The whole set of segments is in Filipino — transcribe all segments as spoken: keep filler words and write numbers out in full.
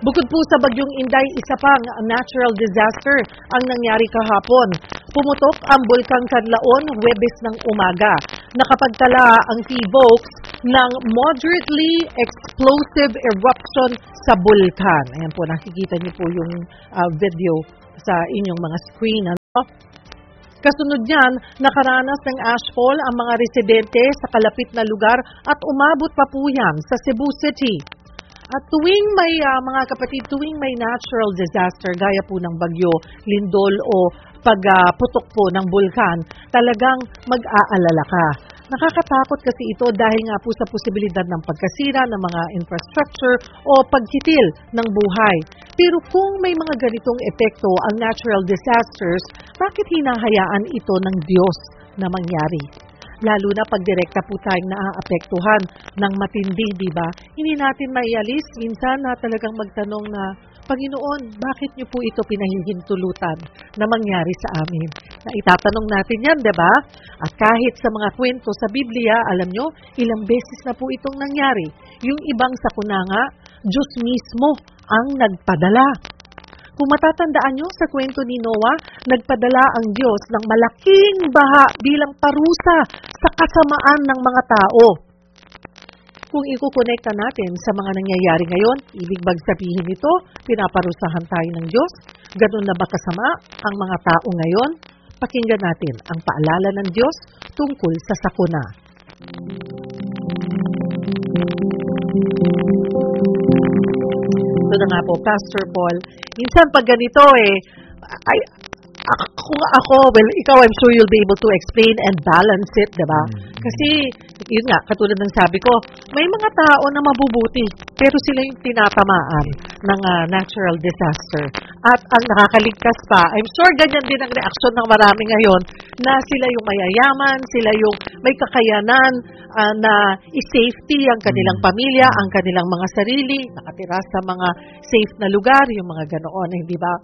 Bukod po sa Bagyong Inday, isa pang natural disaster ang nangyari kahapon. Pumutok ang Bulkang Canlaon, Huwebes ng umaga. Nakapagtala ang T V O C ng moderately explosive eruption sa bulkan. Ayan po, nakikita niyo po yung uh, video sa inyong mga screen. Ano? Kasunod niyan, nakaranas ng ashfall ang mga residente sa kalapit na lugar at umabot pa po yan sa Cebu City. At tuwing may, uh, mga kapatid, tuwing may natural disaster, gaya po ng bagyo, lindol o pagputok uh, po ng bulkan, talagang mag-aalala ka. Nakakatakot kasi ito dahil nga po sa posibilidad ng pagkasira ng mga infrastructure o pagkitil ng buhay. Pero kung may mga ganitong epekto ang natural disasters, bakit hinahayaan ito ng Diyos na mangyari? Lalo na pag direkta po tayong naaapektuhan ng matindi, di ba? Hindi natin maialis minsan na talagang magtanong na, Panginoon, bakit niyo po ito pinahihintulutan na mangyari sa amin? Na itatanong natin yan, di ba? At kahit sa mga kwento sa Biblia, alam nyo, ilang beses na po itong nangyari. Yung ibang sakuna nga, Diyos mismo ang nagpadala. Kung matatandaan nyo sa kwento ni Noah, nagpadala ang Diyos ng malaking baha bilang parusa sa kasamaan ng mga tao. Kung ikukonekta natin sa mga nangyayari ngayon, ibig bang sabihin nito, pinaparusahan tayo ng Diyos? Ganun na ba kasama ang mga tao ngayon? Pakinggan natin ang paalala ng Diyos tungkol sa sakuna. Ito na nga po, Pastor Paul. Minsan pag ganito eh, ay, kung ako, well, ikaw, I'm sure you'll be able to explain and balance it, diba? Kasi, yun nga, katulad ng sabi ko, may mga tao na mabubuti, pero sila yung tinatamaan ng uh, natural disaster. At ang nakakaligtas pa, I'm sure ganyan din ang reaksyon ng marami ngayon, na sila yung mayayaman, sila yung may kakayanan uh, na i-safety ang kanilang pamilya, ang kanilang mga sarili, nakatira sa mga safe na lugar, yung mga ganoon, hindi ba?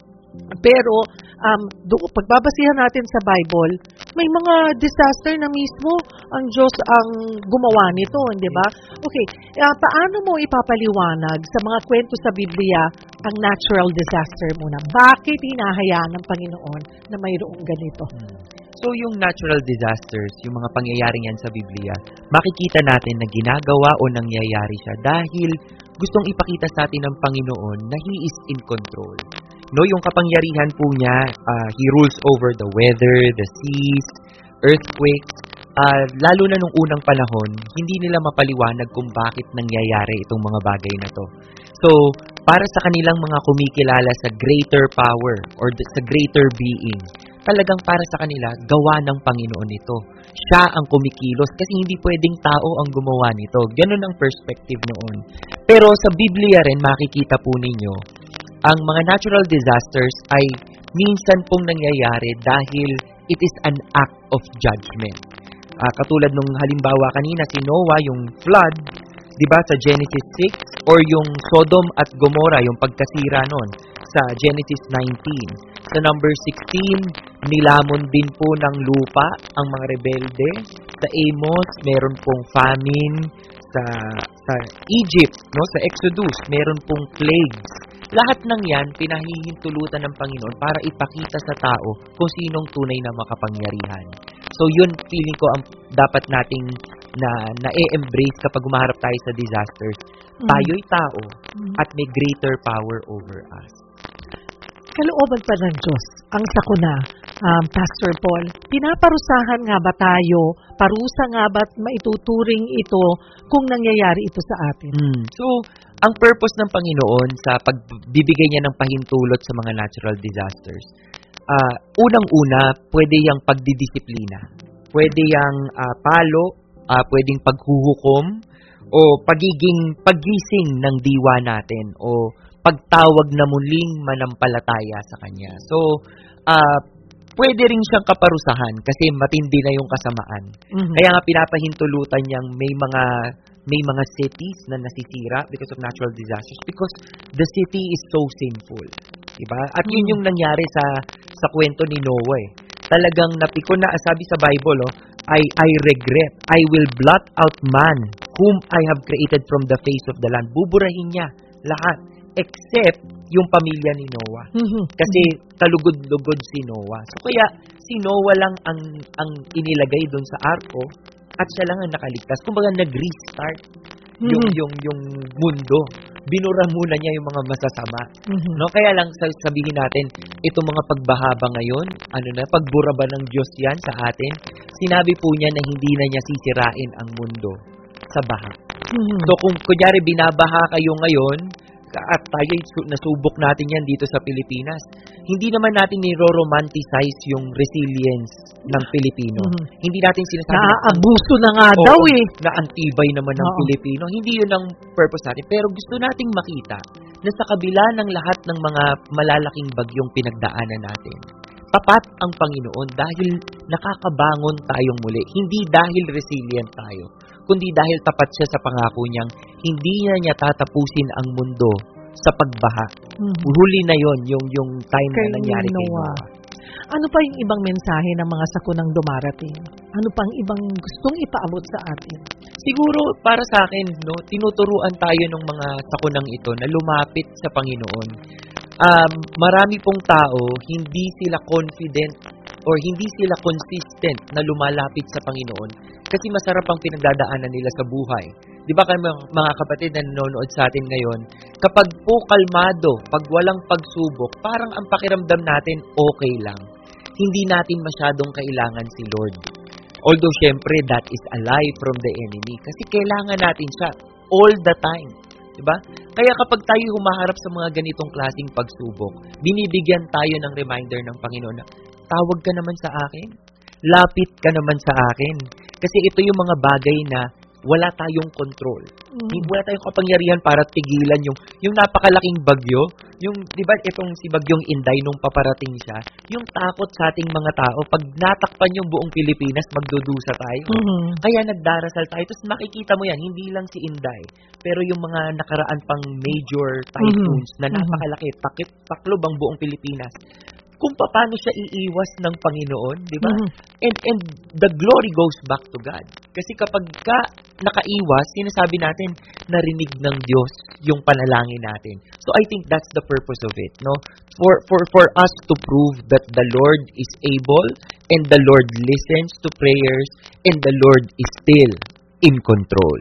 Pero, um, do, pagbabasihan natin sa Bible, may mga disaster na mismo ang Diyos ang gumawa nito, hindi ba? Okay, uh, paano mo ipapaliwanag sa mga kwento sa Biblia ang natural disaster muna? Bakit hinahayaan ng Panginoon na mayroong ganito? So, yung natural disasters, yung mga pangyayaring yan sa Biblia, makikita natin na ginagawa o nangyayari siya dahil gustong ipakita sa atin ng Panginoon na He is in control. No, yung kapangyarihan po niya, uh, He rules over the weather, the seas, earthquakes. Uh, lalo na nung unang panahon, hindi nila mapaliwanag kung bakit nangyayari itong mga bagay na to. So, para sa kanilang mga kumikilala sa greater power or the, sa greater being, talagang para sa kanila, gawa ng Panginoon ito. Siya ang kumikilos kasi hindi pwedeng tao ang gumawa nito. Ganun ang perspective noon. Pero sa Biblia rin, makikita po ninyo, ang mga natural disasters ay minsan pong nangyayari dahil it is an act of judgment. Uh, katulad nung halimbawa kanina si Noah, yung flood, di ba sa Genesis six, or yung Sodom at Gomorrah, yung pagkasira nun sa Genesis nineteen. Sa number sixteen, nilamon din po ng lupa ang mga rebelde. Sa Amos, meron pong famine. Sa, sa Egypt, no, sa Exodus, meron pong plagues. Lahat ng yan, pinahihintulutan ng Panginoon para ipakita sa tao kung sinong tunay na makapangyarihan. So yun, feeling ko, ang dapat nating na, na-e-embrace kapag umaharap tayo sa disasters. Mm. Tayo'y tao at may greater power over us. Kalooban pa ng Diyos, ang sakuna, um, Pastor Paul, pinaparusahan nga ba tayo, parusa nga ba maituturing ito kung nangyayari ito sa atin? Mm. So, ang purpose ng Panginoon sa pagbibigay niya ng pahintulot sa mga natural disasters, uh, unang-una, pwede yung pagdidisiplina. Pwede yung uh, palo, uh, pwedeng paghuhukom, o pagiging paggising ng diwa natin, o pagtawag na muling manampalataya sa Kanya. So, uh, pwede rin siyang kaparusahan kasi matindi na yung kasamaan. Mm-hmm. Kaya nga pinapahintulutan niyang may mga may mga cities na nasisira because of natural disasters because the city is so sinful. Diba? At yun yung nangyari sa sa kwento ni Noah. Eh. Talagang napiko na, sabi sa Bible, oh, I, I regret, I will blot out man whom I have created from the face of the land. Buburahin niya lahat. except yung pamilya ni Noah. Mhm. Kasi kalugod-lugod si Noah. So kaya si Noah lang ang ang inilagay doon sa arko at siya lang ang nakaligtas. Kumbaga nag-restart yung Mhm. yung yung mundo. Binura muna niya yung mga masasama. Mhm. No, kaya lang sa- sabihin natin, itong mga pagbahaba ngayon, ano na, pagbura ba ng Diyos yan sa atin? Sinabi po niya na hindi na niya sisirain ang mundo sa baha. Mhm. So kung kunyari binabaha kayo ngayon, at tayo nasubok natin yan dito sa Pilipinas, hindi naman natin niro-romanticize yung resilience ng Pilipino. Mhm. Hindi natin sinasabi na Naaabuso na nga Oo, daw eh. na antibay naman ng Oo. Pilipino. Hindi yun ang purpose natin. Pero gusto nating makita na sa kabila ng lahat ng mga malalaking bagyong pinagdaanan natin, tapat ang Panginoon dahil nakakabangon tayong muli. Hindi dahil resilient tayo, kundi dahil tapat siya sa pangako niyang hindi niya niya tatapusin ang mundo sa pagbaha. Mhm. Huli na yon yung, yung time Kay na nangyari kay Noah. Noah. Ano pa yung ibang mensahe ng mga sakunang dumarating? Ano pang ibang gustong ipaabot sa atin? Siguro, para sa akin, no, tinuturuan tayo ng mga sakunang ito na lumapit sa Panginoon. Um, marami pong tao, hindi sila confident or hindi sila consistent na lumalapit sa Panginoon kasi masarap ang pinagdadaanan nila sa buhay. Di ba kayo mga kapatid na nanonood sa atin ngayon, kapag po kalmado, pag walang pagsubok, parang ang pakiramdam natin okay lang. Hindi natin masyadong kailangan si Lord. Although, syempre, that is a lie from the enemy. Kasi kailangan natin siya all the time. Diba? Kaya kapag tayo humaharap sa mga ganitong klaseng pagsubok, binibigyan tayo ng reminder ng Panginoon na, tawag ka naman sa akin. Lapit ka naman sa akin. Kasi ito yung mga bagay na wala tayong control. Mhm. Wala tayong kapangyarihan para tigilan yung yung napakalaking bagyo. Yung, di ba, itong si Bagyong Inday nung paparating siya, yung takot sa ating mga tao, pag natakpan yung buong Pilipinas, magdudusa tayo. Mhm. Kaya nagdarasal tayo. Tapos makikita mo yan, hindi lang si Inday, pero yung mga nakaraan pang major typhoons Mhm. na napakalaki, takip, taklob ang buong Pilipinas. Kung paano siya iiwas ng Panginoon, di ba? Mhm. And and the glory goes back to God. Kasi kapag ka nakaiwas, sinasabi natin, narinig ng Diyos yung panalangin natin. So I think that's the purpose of it, no? For for for us to prove that the Lord is able and the Lord listens to prayers and the Lord is still in control.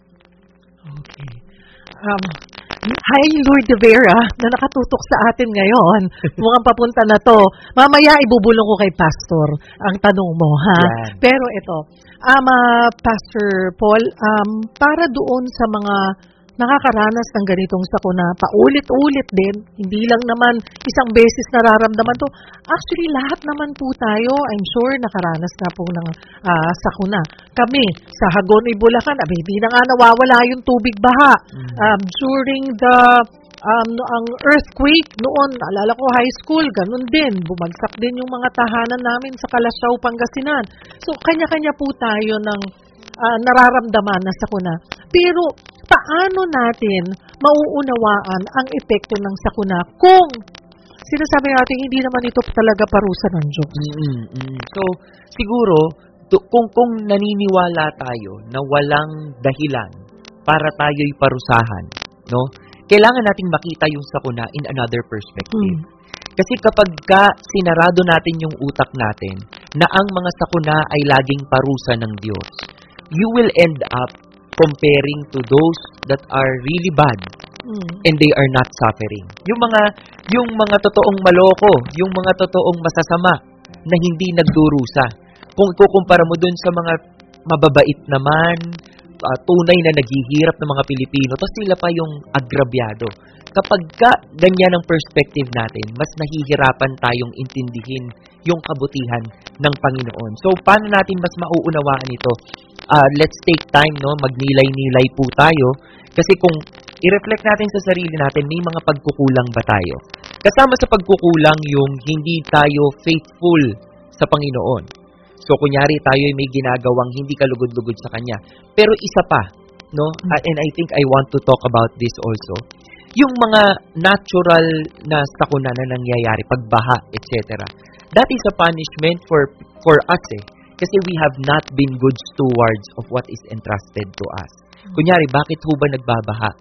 Okay. Um, hi, Lord De Vera, na nakatutok sa atin ngayon. Mukhang papunta na to. Mamaya ibubulong ko kay Pastor ang tanong mo, ha? Yan. Pero ito, um, ah, Pastor Paul, um, para doon sa mga nakakaranas ng ganitong sakuna, paulit-ulit din, hindi lang naman isang beses nararamdaman to. Actually, lahat naman po tayo, I'm sure, nakaranas na po ng ah, sakuna. Kami, sa Hagonoy, Bulacan, abay, hindi na nga nawawala yung tubig baha. Mm. Um, during the um, no- ang earthquake noon, alala ko high school, ganun din. Bumagsak din yung mga tahanan namin sa Calasiao, Pangasinan. So, kanya-kanya po tayo ng ah, nararamdaman na sakuna. Pero, paano natin mauunawaan ang epekto ng sakuna kung sinasabi natin hindi naman ito talaga parusa ng Diyos? Mm, mm. So, siguro, to- kung kung naniniwala tayo na walang dahilan para tayo'y parusahan, no? Kailangan nating makita yung sakuna in another perspective. Hmm. Kasi kapag ka sinarado natin yung utak natin na ang mga sakuna ay laging parusa ng Diyos, you will end up comparing to those that are really bad Hmm. and they are not suffering. Yung mga yung mga totoong maloko, yung mga totoong masasama na hindi nagdurusa. Kung ikukumpara mo dun sa mga mababait naman, ah, tunay na naghihirap ng mga Pilipino, tapos sila pa yung agrabyado. Kapag ka ganyan ang perspective natin, mas nahihirapan tayong intindihin yung kabutihan ng Panginoon. So, paano natin mas mauunawaan ito? Uh, let's take time, no? Magnilay-nilay po tayo. Kasi kung i-reflect natin sa sarili natin, may mga pagkukulang ba tayo? Kasama sa pagkukulang yung hindi tayo faithful sa Panginoon. So, kunyari tayo ay may ginagawang hindi kalugod-lugod sa Kanya. Pero isa pa, no? Uh, and I think I want to talk about this also. Yung mga natural na sakuna na nangyayari, pagbaha, et cetera. That is a punishment for for us eh. Kasi we have not been good stewards of what is entrusted to us. Kunyari, bakit ho ba nagbabaha?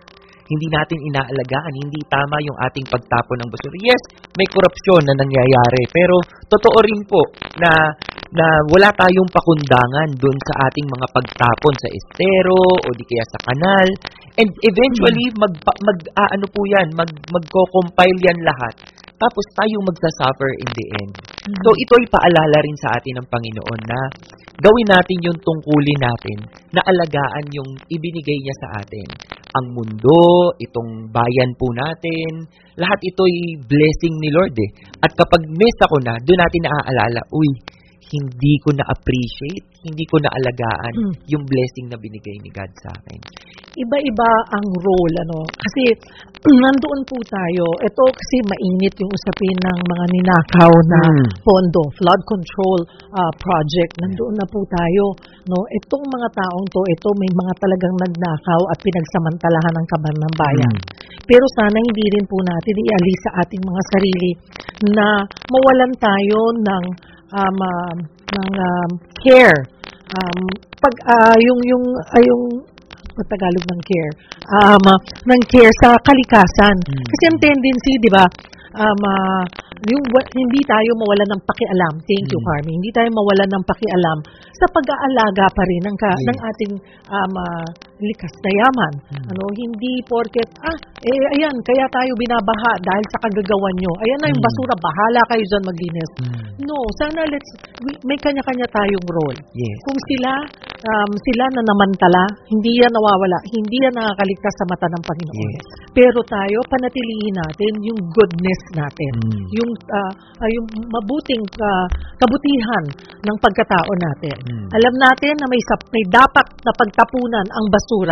hindi natin inaalagaan, hindi tama yung ating pagtapon ng basura. Yes, may korupsyon na nangyayari, pero totoo rin po na na wala tayong pakundangan doon sa ating mga pagtapon sa estero o di kaya sa kanal. And eventually, mag, mag ah, ano po yan, mag, magko-compile yan lahat. Tapos tayo magsasuffer in the end. Mm-hmm. So ito'y paalala rin sa atin ng Panginoon na gawin natin yung tungkulin natin na alagaan yung ibinigay niya sa atin. Ang mundo, itong bayan po natin, lahat ito'y blessing ni Lord eh. At kapag miss ako na, doon natin naaalala, uy, hindi ko na-appreciate, hindi ko na-alagaan Mm. yung blessing na binigay ni God sa akin. Iba-iba ang role, ano. Kasi nandoon po tayo. Ito kasi mainit yung usapin ng mga ninakaw na Mm. pondo, flood control uh, project. Nandoon na po tayo, no. Itong mga taong to, ito may mga talagang nagnakaw at pinagsamantalahan ng kaban ng bayan. Mm. Pero sana hindi rin po natin ialis sa ating mga sarili na mawalan tayo ng um, uh, ng um, care. Um, pag uh, yung yung uh, yung Tagalog ng care, um, uh, ng care sa kalikasan. Mm. Kasi ang tendency, di ba, um, uh, yung, hindi tayo mawalan ng pakialam. Thank you, Mm. Carmi. Hindi tayo mawalan ng pakialam sa pag-aalaga pa rin ng, ka, Yes. ng ating um, uh, likas na yaman. Mm. Ano, hindi porket, ah, eh, ayan, kaya tayo binabaha dahil sa kagagawan nyo. Ayan na yung Mm. basura, bahala kayo dyan maglinis. Mm. No, sana let's, may kanya-kanya tayong role. Yes. Kung sila, um, sila na namantala, hindi yan nawawala, hindi yan nakakaligtas sa mata ng Panginoon. Yes. Pero tayo, panatilihin natin yung goodness natin. Mm. Yung, ah, ah, yung mabuting ah, kabutihan ng pagkatao natin. Mm. Alam natin na may, sap- may dapat na pagtapunan ang basura.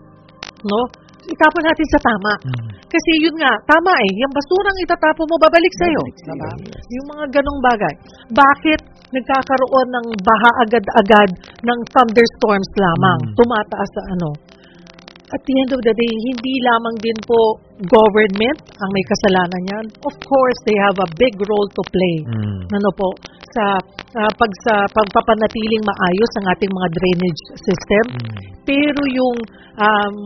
No? Itapon natin sa tama. Mm. Kasi yun nga, tama eh, yung basurang itatapon mo, babalik sa'yo. Babalik sa'yo, Diba? yes. Yung mga ganong bagay. Bakit nagkakaroon ng baha agad-agad ng thunderstorms lamang? Mm. Tumataas sa ano? At the end of the day, hindi lamang din po government ang may kasalanan yan. Of course, they have a big role to play. Mm. Ano po, sa ah, pag sa pagpapanatiling maayos ang ating mga drainage system. Mm. Pero yung um,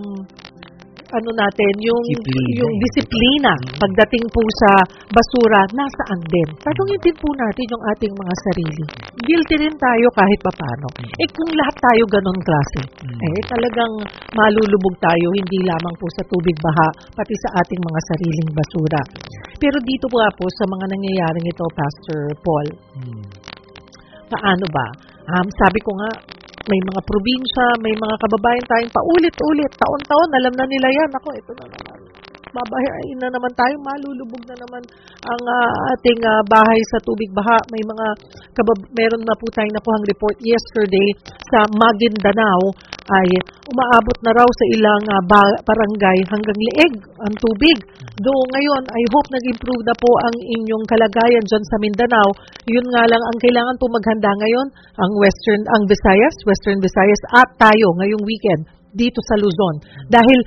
ano natin, yung Disiplina. yung disiplina Mm. pagdating po sa basura, nasaan din? Tanungin din po natin yung ating mga sarili. Guilty rin tayo kahit papano. Eh kung lahat tayo ganun klase, Mm. eh talagang malulubog tayo hindi lamang po sa tubig baha, pati sa ating mga sariling basura. Pero dito po nga po sa mga nangyayaring ito, Pastor Paul, Mm. paano ba? Um, sabi ko nga, may mga probinsya, may mga kababayan tayong paulit-ulit, taon-taon, alam na nila yan. Ako, ito na naman. Babahain na naman tayo, malulubog na naman ang ah, ating ah, bahay sa tubig baha. May mga, kabab- meron na po tayong nakuhang report yesterday sa Maguindanao ay umaabot na raw sa ilang ah, ba- barangay hanggang leeg ang tubig. Though ngayon, I hope nag-improve na po ang inyong kalagayan dyan sa Mindanao. Yun nga lang, ang kailangan po maghanda ngayon, ang Western, ang Visayas, Western Visayas, at tayo ngayong weekend dito sa Luzon. Dahil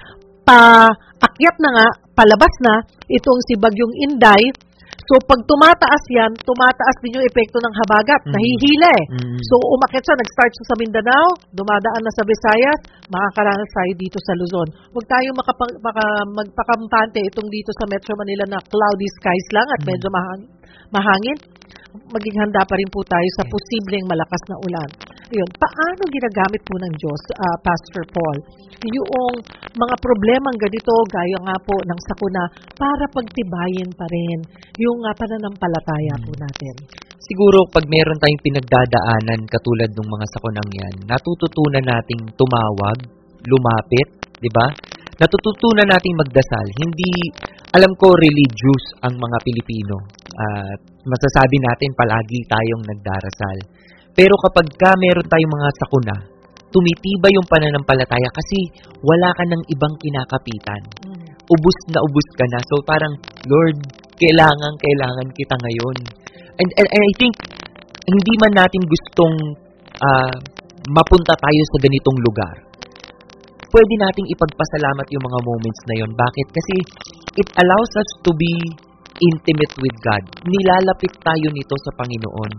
paakyat na nga, palabas na, itong si Bagyong Inday. So, pag tumataas yan, tumataas din yung epekto ng habagat. Mm. Nahihila eh. Mm. So, umakyat siya, nag-start siya sa Mindanao, dumadaan na sa Visayas, makakaranas tayo dito sa Luzon. Huwag tayong makapang, maka, magpakampante itong dito sa Metro Manila na cloudy skies lang at medyo mahang, mahangin. Maging handa pa rin po tayo sa posibleng malakas na ulan. Ayun, paano ginagamit po ng Diyos, uh, Pastor Paul, yung mga problemang ganito, gaya nga po ng sakuna, para pagtibayin pa rin yung uh, pananampalataya po natin? Siguro pag meron tayong pinagdadaanan katulad ng mga sakunang yan, natututunan nating tumawag, lumapit, di ba? Natututunan nating magdasal. Hindi, alam ko, religious ang mga Pilipino. At masasabi natin palagi tayong nagdarasal. Pero kapag ka meron tayong mga sakuna, tumitibay yung pananampalataya kasi wala ka ng ibang kinakapitan. Ubus na ubus ka na. So parang, Lord, kailangan, kailangan kita ngayon. And, and, and I think, hindi man natin gustong uh, mapunta tayo sa ganitong lugar. Pwede nating ipagpasalamat yung mga moments na yon. Bakit? Kasi it allows us to be intimate with God. Nilalapit tayo nito sa Panginoon.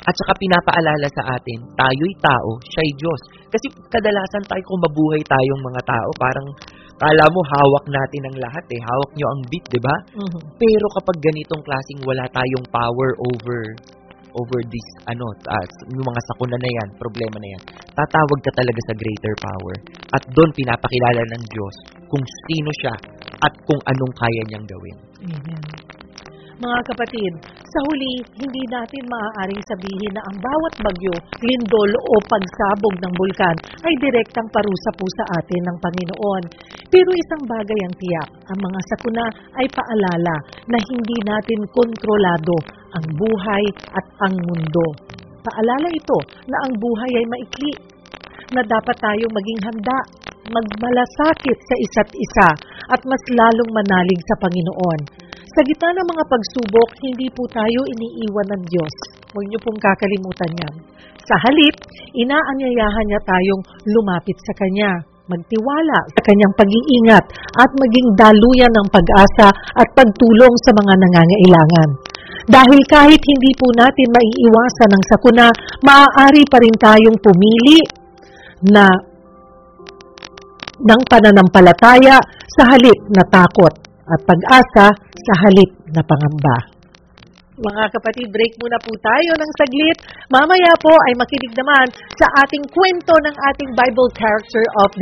At saka pinapaalala sa atin, tayo'y tao, siya'y Diyos. Kasi kadalasan tayo kung mabuhay tayong mga tao, parang kala mo hawak natin ang lahat eh. Hawak nyo ang beat, di ba? Mhm. Pero kapag ganitong klaseng wala tayong power over over this, ano, uh, yung mga sakuna na yan, problema na yan, tatawag ka talaga sa greater power. At doon pinapakilala ng Diyos kung sino siya at kung anong kaya niyang gawin. Amen. Mga kapatid, sa huli, hindi natin maaaring sabihin na ang bawat bagyo, lindol o pagsabog ng bulkan ay direktang parusa po sa atin ng Panginoon. Pero isang bagay ang tiyak, ang mga sakuna ay paalala na hindi natin kontrolado ang buhay at ang mundo. Paalala ito na ang buhay ay maikli, na dapat tayong maging handa, magmalasakit sa isa't isa at mas lalong manalig sa Panginoon. Sa gitna ng mga pagsubok, hindi po tayo iniiwan ng Diyos. Huwag niyo pong kakalimutan yan. Sa halip, inaanyayahan niya tayong lumapit sa Kanya, magtiwala sa Kanyang pag-iingat at maging daluyan ng pag-asa at pagtulong sa mga nangangailangan. Dahil kahit hindi po natin maiiwasan ang sakuna, maaari pa rin tayong pumili na ng pananampalataya sa halip na takot at pag-asa sa halip na pangamba. Mga kapatid, break muna po tayo ng saglit. Mamaya po ay makinig naman sa ating kwento ng ating Bible character of the